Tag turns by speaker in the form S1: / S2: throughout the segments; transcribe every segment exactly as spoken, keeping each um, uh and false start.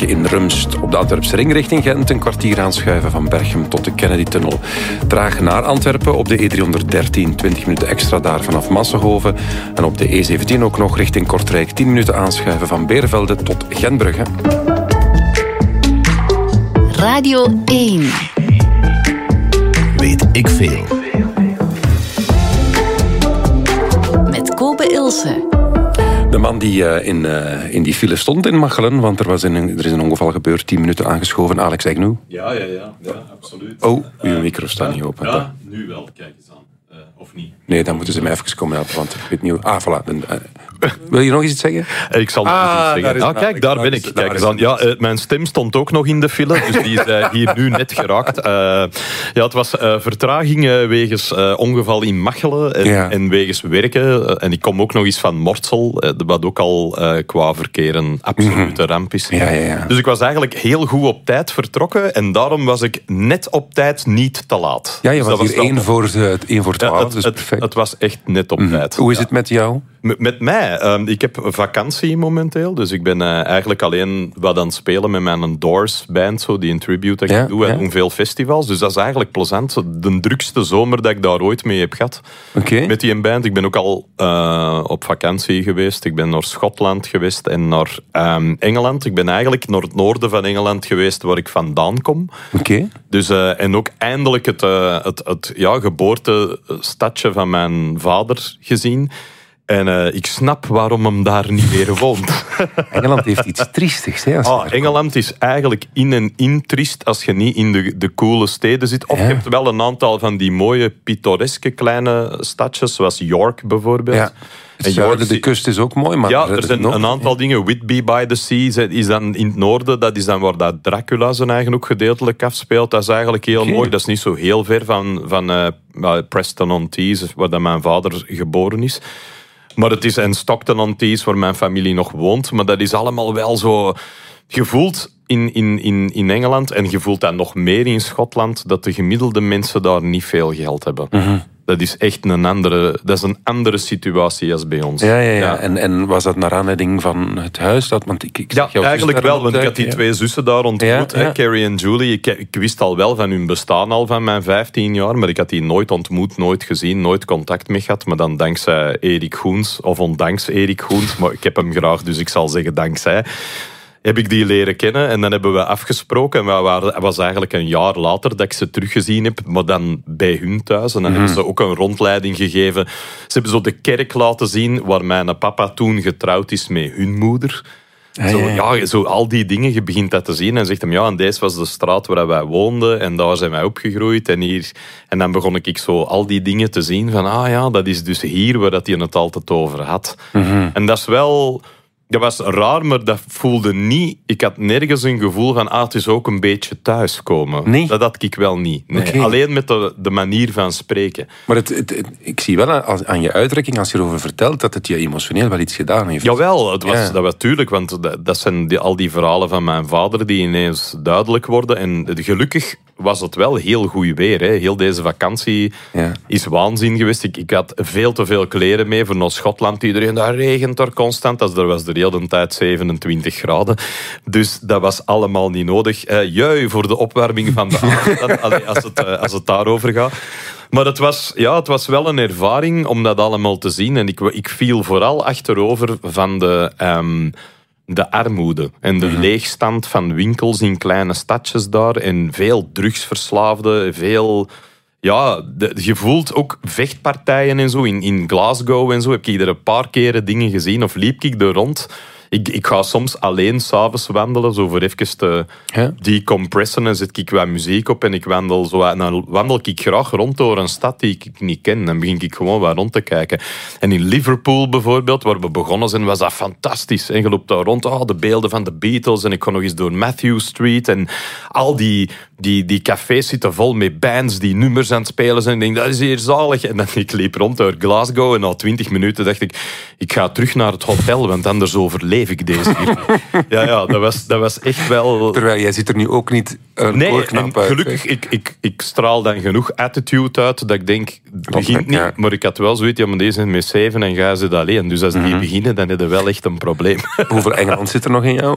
S1: Bergen in Rumst. Op de Antwerpse ring richting Gent een kwartier aanschuiven van Berchem tot de Kennedy-tunnel. Traag naar Antwerpen op de E driehonderddertien, twintig minuten extra daar vanaf Massenhoven. En op de E zeventien ook nog richting Kortrijk, tien minuten aanschuiven van Beervelde tot Gentbrugge.
S2: Radio één.
S3: Weet ik veel.
S2: Met Kobe Ilse.
S1: De man die uh, in, uh, in die file stond in Machelen, want er, was in een, er is een ongeval gebeurd, tien minuten aangeschoven. Alex Agnew.
S4: Ja, ja, ja, ja, absoluut.
S1: Oh, uw micro staat uh, niet open.
S4: Ja, nu wel, kijk eens aan. Uh, of niet?
S1: Nee, dan moeten ze mij even komen helpen, want ik weet niet hoe... Ah, voilà. Dan, uh, wil je nog iets zeggen?
S4: Ik zal nog
S1: ah,
S4: iets zeggen. Ah, kijk, daar ben ik. Kijk eens aan. Ja, uh, mijn stem stond ook nog in de file, dus die is uh, hier nu net geraakt. Uh, ja, het was uh, vertraging uh, wegens uh, ongeval in Machelen en, ja. en wegens werken. Uh, en ik kom ook nog eens van Mortsel, uh, wat ook al uh, qua verkeer een absolute mm-hmm. ramp is.
S1: Ja, ja, ja.
S4: Dus ik was eigenlijk heel goed op tijd vertrokken en daarom was ik net op tijd niet te laat.
S1: Ja, je
S4: dus
S1: was hier
S4: was
S1: één voor, één voor twaalf,
S4: ja, het,
S1: dus
S4: het,
S1: perfect.
S4: Het was echt net op
S1: mm-hmm.
S4: tijd.
S1: Hoe is
S4: ja.
S1: het met jou?
S4: Met, met mij? Uh, ik heb vakantie momenteel, dus ik ben uh, eigenlijk alleen wat aan het spelen met mijn Doors band, zo, die een tribute dat ik ja, doe, en ja. doen veel festivals. Dus dat is eigenlijk plezant. De drukste zomer dat ik daar ooit mee heb gehad.
S1: Okay.
S4: Met die band. Ik ben ook al uh, op vakantie geweest. Ik ben naar Schotland geweest en naar um, Engeland. Ik ben eigenlijk naar het noorden van Engeland geweest, waar ik vandaan kom.
S1: Okay.
S4: Dus, uh, en ook eindelijk het, uh, het, het ja, geboortestadje van mijn vader gezien. En uh, ik snap waarom hem daar niet meer woont.
S1: Engeland heeft iets triestigs. Hè, als
S4: ah, Engeland is eigenlijk in en in triest als je niet in de, de coole steden zit. Of ja. je hebt wel een aantal van die mooie, pittoreske kleine stadjes, zoals York bijvoorbeeld.
S1: Ja. Het zuiden, de kust is ook mooi, maar...
S4: Ja, er zijn nog een aantal dingen. Whitby by the Sea is dan in het noorden. Dat is dan waar dat Dracula zijn eigen ook gedeeltelijk afspeelt. Dat is eigenlijk heel okay. mooi. Dat is niet zo heel ver van, van uh, Preston-on-Tees, waar dat mijn vader geboren is. Maar het is in Stockton-on-Tees, waar mijn familie nog woont. Maar dat is allemaal wel zo... Je voelt in, in, in, in Engeland, en je voelt dat nog meer in Schotland, dat de gemiddelde mensen daar niet veel geld hebben. Mm-hmm. Dat is echt een andere, dat is een andere situatie als bij ons.
S1: Ja, ja, ja. ja. En, en was dat naar aanleiding van het huis? Dat, want ik, ik
S4: ja, eigenlijk wel, want ik had die ja. twee zussen daar ontmoet, ja, ja. Hè, Carrie en Julie. Ik, ik wist al wel van hun bestaan al van mijn vijftien jaar, maar ik had die nooit ontmoet, nooit gezien, nooit contact mee gehad. Maar dan dankzij Erik Goens, of ondanks Erik Goens, maar ik heb hem graag, dus ik zal zeggen dankzij, heb ik die leren kennen en dan hebben we afgesproken. En we waren, het was eigenlijk een jaar later dat ik ze teruggezien heb, maar dan bij hun thuis. En dan mm. hebben ze ook een rondleiding gegeven. Ze hebben zo de kerk laten zien waar mijn papa toen getrouwd is met hun moeder. Ah, zo, ja, ja. Zo al die dingen, je begint dat te zien en zegt hem, ja, en deze was de straat waar wij woonden en daar zijn wij opgegroeid en hier. En dan begon ik zo al die dingen te zien van, ah ja, dat is dus hier waar dat hij het altijd over had. Mm-hmm. En dat is wel... Dat was raar, maar dat voelde niet... Ik had nergens een gevoel van, ah, het is ook een beetje thuiskomen.
S1: Nee?
S4: Dat had ik wel niet. Nee. Okay. Alleen met de, de manier van spreken.
S1: Maar het, het, het, ik zie wel aan, aan je uitdrukking, als je erover vertelt, dat het je emotioneel wel iets gedaan heeft.
S4: Jawel, het was, ja. dat was tuurlijk, want dat, dat zijn die, al die verhalen van mijn vader die ineens duidelijk worden. En gelukkig was het wel heel goed weer. Hè. Heel deze vakantie ja. is waanzin geweest. Ik, ik had veel te veel kleren mee voor naar Schotland. Iedereen, daar regent er constant. Dus er was de hele tijd zevenentwintig graden. Dus dat was allemaal niet nodig. Uh, jui voor de opwarming van de avond, allee, als, het, uh, als het daarover gaat. Maar het was, ja, het was wel een ervaring om dat allemaal te zien. En ik, ik viel vooral achterover van de... Um, de armoede en de leegstand van winkels in kleine stadjes daar en veel drugsverslaafden, veel... Ja, de, je voelt ook vechtpartijen en zo. In, in Glasgow en zo heb ik er een paar keren dingen gezien of liep ik er rond. Ik, ik ga soms alleen s'avonds wandelen, zo voor even te ja. decompressen en zet ik wat muziek op en ik wandel zo. En dan wandel ik graag rond door een stad die ik niet ken. Dan begin ik gewoon wat rond te kijken. En in Liverpool bijvoorbeeld, waar we begonnen zijn, was dat fantastisch. En je loopt daar rond, oh, de beelden van de Beatles en ik ga nog eens door Matthew Street en al die, die, die cafés zitten vol met bands die nummers aan het spelen zijn. En ik denk, dat is hier zalig. En dan ik liep rond door Glasgow en na twintig minuten dacht ik, ik ga terug naar het hotel, want anders overleef ik deze hier. Ja, ja, dat was, dat was echt wel...
S1: Terwijl jij ziet er nu ook niet een
S4: nee,
S1: oorknap uit.
S4: Gelukkig, ik, ik, ik straal dan genoeg attitude uit dat ik denk, het begint niet. Ja. Maar ik had wel zoiets, ja, maar deze zijn met zeven en ga ze dat alleen. Dus als die mm-hmm. beginnen, dan heb je wel echt een probleem.
S1: Hoeveel Engeland zit er nog in jou?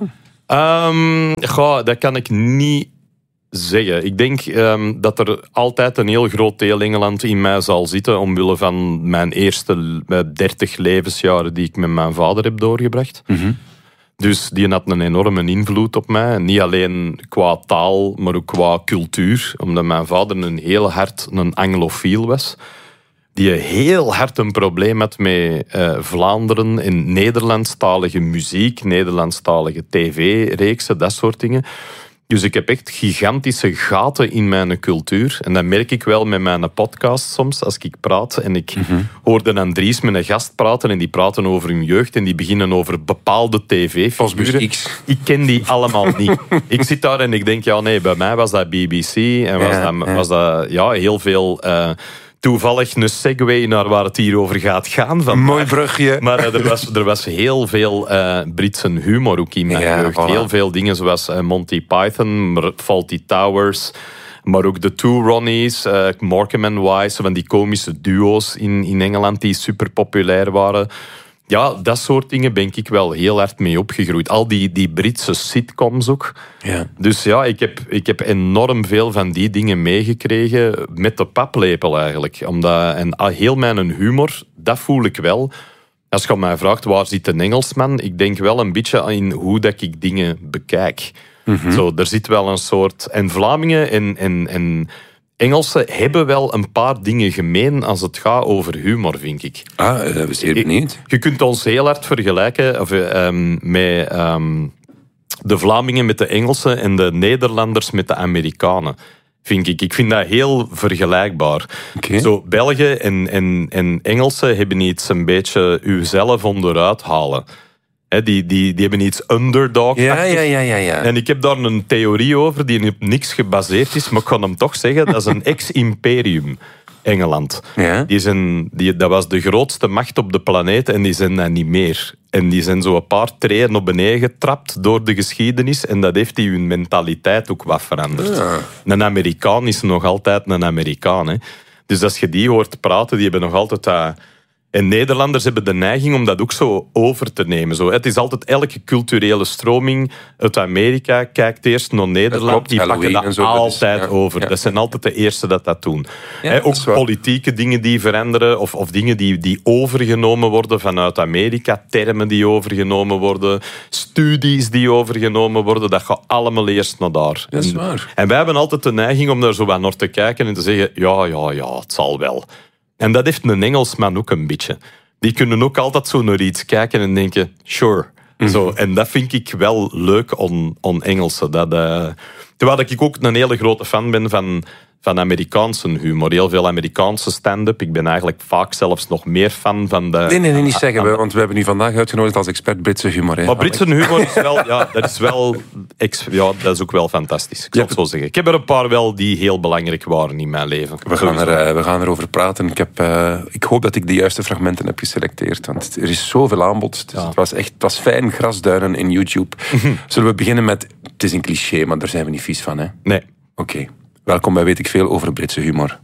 S4: Um, goh, dat kan ik niet zeggen. Ik denk um, dat er altijd een heel groot deel Engeland in mij zal zitten, omwille van mijn eerste dertig levensjaren die ik met mijn vader heb doorgebracht.
S1: Mm-hmm.
S4: Dus die had een enorme invloed op mij. Niet alleen qua taal, maar ook qua cultuur. Omdat mijn vader een heel hard een anglofiel was. Die heel hard een probleem had met uh, Vlaanderen en Nederlandstalige muziek, Nederlandstalige tv-reeksen, dat soort dingen. Dus ik heb echt gigantische gaten in mijn cultuur. En dat merk ik wel met mijn podcast soms, als ik praat. En ik mm-hmm. hoorde dan Dries met een gast praten en die praten over hun jeugd en die beginnen over bepaalde tv-figuren. Ik ken die allemaal niet. Ik zit daar en ik denk, ja nee, bij mij was dat B B C en was, ja, dat, ja. was dat ja, heel veel... Uh, toevallig een segue naar waar het hier over gaat gaan. Vandaag.
S1: Mooi brugje.
S4: Maar uh, er, was, er was heel veel uh, Britse humor ook in mijn ja, jeugd. Voilà. Heel veel dingen zoals uh, Monty Python, Fawlty Towers, maar ook de Two Ronnies, uh, Morecambe en Wise, van die komische duo's in, in Engeland die super populair waren. Ja, dat soort dingen ben ik wel heel hard mee opgegroeid. Al die, die Britse sitcoms ook. Ja. Dus ja, ik heb, ik heb enorm veel van die dingen meegekregen met de paplepel eigenlijk. Omdat, en heel mijn humor, dat voel ik wel. Als je mij vraagt, waar zit een Engelsman? Ik denk wel een beetje in hoe dat ik dingen bekijk. Mm-hmm. Zo, er zit wel een soort... En Vlamingen en... en, en Engelsen hebben wel een paar dingen gemeen als het gaat over humor, vind ik.
S1: Ah, dat was zeer benieuwd.
S4: Je kunt ons heel hard vergelijken of, um, met um, de Vlamingen met de Engelsen en de Nederlanders met de Amerikanen, vind ik. Ik vind dat heel vergelijkbaar. Okay. Zo, Belgen en, en, en Engelsen hebben iets een beetje uzelf onderuit halen. He, die, die, die hebben iets underdog-achtig.
S1: Ja, ja, ja, ja, ja.
S4: En ik heb daar een theorie over die op niks gebaseerd is, maar ik ga hem toch zeggen, dat is een ex-imperium, Engeland. Ja? Die zijn, die, dat was de grootste macht op de planeet en die zijn dat niet meer. En die zijn zo een paar treden op beneden getrapt door de geschiedenis en dat heeft die hun mentaliteit ook wat veranderd. Ja. Een Amerikaan is nog altijd een Amerikaan. Hè. Dus als je die hoort praten, die hebben nog altijd dat... En Nederlanders hebben de neiging om dat ook zo over te nemen. Zo, het is altijd elke culturele stroming uit Amerika kijkt eerst naar Nederland. Klopt, die Halloween pakken dat zo, altijd dat is, ja, over. Ja. Dat zijn altijd de eerste dat dat doen. Ja, He, ook dat politieke dingen die veranderen of, of dingen die, die overgenomen worden vanuit Amerika. Termen die overgenomen worden. Studies die overgenomen worden. Dat gaat allemaal eerst naar daar.
S1: Dat is waar.
S4: En, en wij hebben altijd de neiging om daar zo wat naar te kijken en te zeggen, ja, ja, ja, het zal wel. En dat heeft een Engelsman ook een beetje. Die kunnen ook altijd zo naar iets kijken en denken, sure. Mm-hmm. Zo, en dat vind ik wel leuk on, on Engelsen. Dat, uh, terwijl ik ook een hele grote fan ben van, van Amerikaanse humor. Heel veel Amerikaanse stand-up. Ik ben eigenlijk vaak zelfs nog meer fan van de...
S1: Nee, nee, nee niet zeggen we, want we hebben u vandaag uitgenodigd als expert Britse humor. Hè.
S4: Maar Britse humor is wel... Ja, dat is wel... Ja, dat is ook wel fantastisch. Ik zal het zo zeggen. Ik heb er een paar wel die heel belangrijk waren in mijn leven.
S1: We gaan, er, we gaan erover praten. Ik, heb, uh, ik hoop dat ik de juiste fragmenten heb geselecteerd. Want er is zoveel aanbod. Dus ja. Het was echt het was fijn grasduinen in YouTube. Zullen we beginnen met... Het is een cliché, maar daar zijn we niet vies van, hè?
S4: Nee.
S1: Oké. Okay. Welkom bij Weet ik Veel over Britse humor.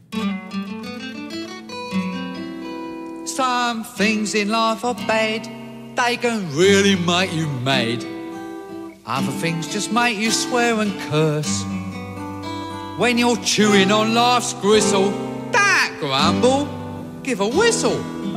S3: Some things in life are bad. They can really make you mad. Other things just make you swear and curse. When you're chewing on life's gristle, don't grumble, give a whistle.